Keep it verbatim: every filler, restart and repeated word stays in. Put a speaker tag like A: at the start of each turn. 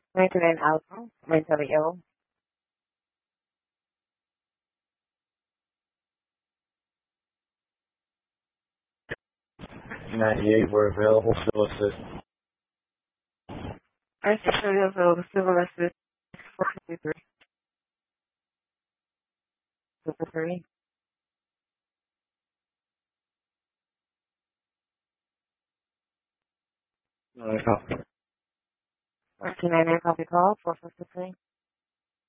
A: ninety-nine Alpha, mentally ill.
B: ninety-eight were available, still assist.
A: I sexually available civil assist four fifty-three. fifty-three.
B: Uh,
A: nineteen ninety-nine copy call four fifty-three.